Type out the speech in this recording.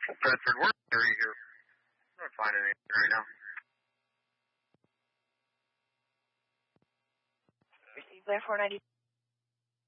Bradford, where are you here? I'm not finding anything right now. Received by 490.